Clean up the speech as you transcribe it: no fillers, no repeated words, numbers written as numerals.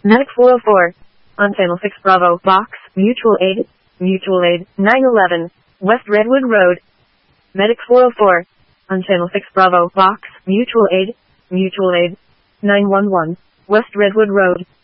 Medic 404. On Channel 6 Bravo. Box. Mutual Aid. Mutual Aid. 911. West Redwood Road. Medic 404. On Channel 6 Bravo. Box. Mutual Aid. Mutual Aid. 911. West Redwood Road.